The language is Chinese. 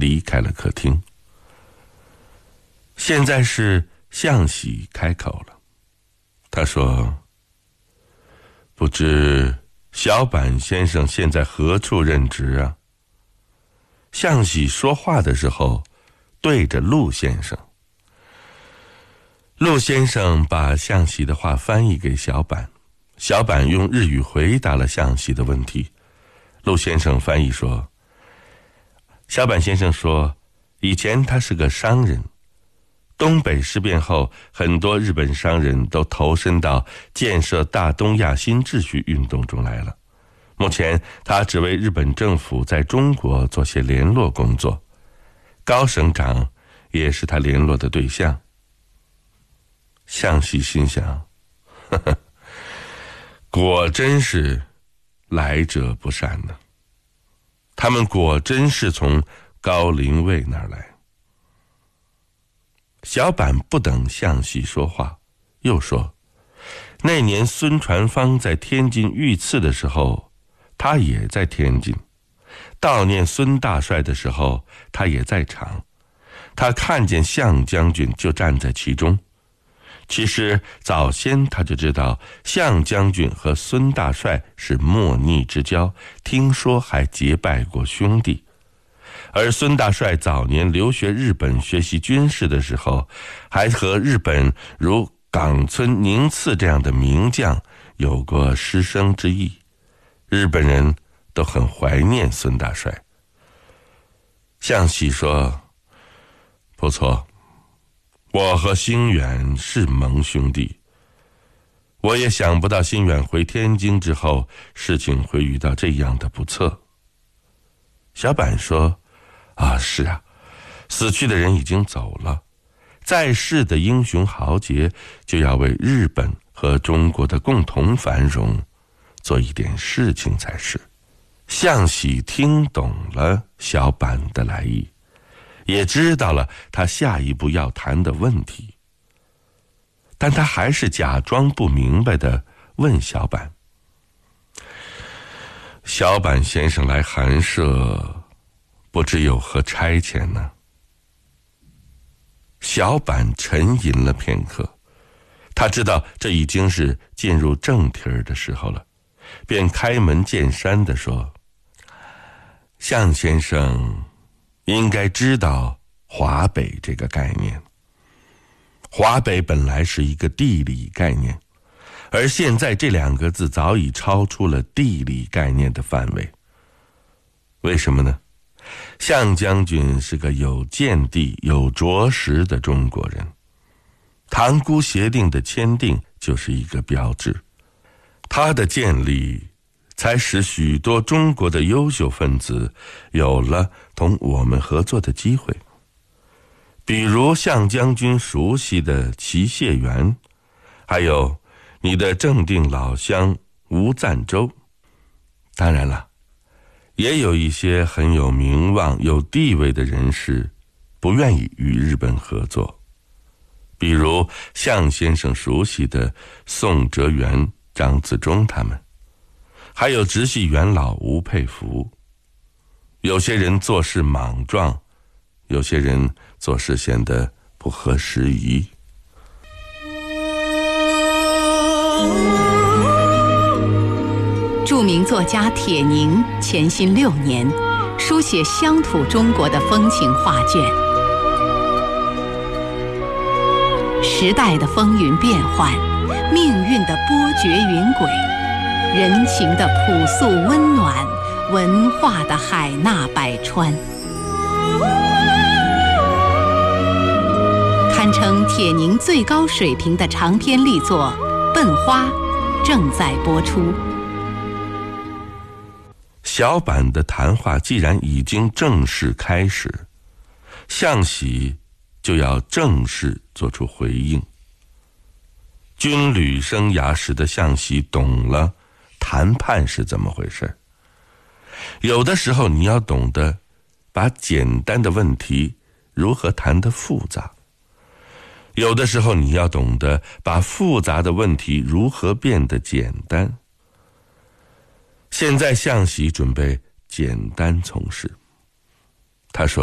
离开了客厅。现在是向喜开口了，他说：不知小板先生现在何处任职啊？向喜说话的时候对着陆先生，陆先生把向喜的话翻译给小板，小板用日语回答了向喜的问题。陆先生翻译说，小板先生说，以前他是个商人，东北事变后，很多日本商人都投身到建设大东亚新秩序运动中来了。目前他只为日本政府在中国做些联络工作，高省长也是他联络的对象。向喜心想，呵呵，果真是来者不善呢。他们果真是从高林卫那儿来。小板不等向喜说话，又说，那年孙传芳在天津遇刺的时候，他也在天津，悼念孙大帅的时候，他也在场，他看见向将军就站在其中。其实早先他就知道向将军和孙大帅是莫逆之交，听说还结拜过兄弟。而孙大帅早年留学日本学习军事的时候，还和日本如冈村宁次这样的名将有过师生之谊，日本人都很怀念孙大帅。向喜说，不错，我和兴远是盟兄弟，我也想不到兴远回天津之后，事情会遇到这样的不测。小板说，是啊，死去的人已经走了，在世的英雄豪杰就要为日本和中国的共同繁荣做一点事情才是。向喜听懂了小板的来意，也知道了他下一步要谈的问题，但他还是假装不明白地问小板，小板先生来寒舍，不知有何差遣呢？小板沉吟了片刻，他知道这已经是进入正题儿的时候了，便开门见山地说，向先生应该知道华北这个概念。华北本来是一个地理概念，而现在这两个字早已超出了地理概念的范围。为什么呢？向将军是个有见地有着实的中国人，塘沽协定的签订就是一个标志，它的建立才使许多中国的优秀分子有了同我们合作的机会。比如向将军熟悉的祁谢园，还有你的正定老乡吴赞州。当然了，也有一些很有名望有地位的人士不愿意与日本合作，比如向先生熟悉的宋哲元、张自忠他们，还有直系元老吴佩孚。有些人做事莽撞，有些人做事显得不合时宜。 著名作家铁凝潜心6年，书写乡土中国的风情画卷。时代的风云变幻，命运的波谲云诡，人情的朴素温暖，文化的海纳百川，堪称铁凝最高水平的长篇力作《笨花》正在播出。 小板的谈话既然已经正式开始，向喜就要正式做出回应。军旅生涯时的向喜懂了谈判是怎么回事。有的时候你要懂得把简单的问题如何谈得复杂，有的时候你要懂得把复杂的问题如何变得简单。现在向喜准备简单从事，他说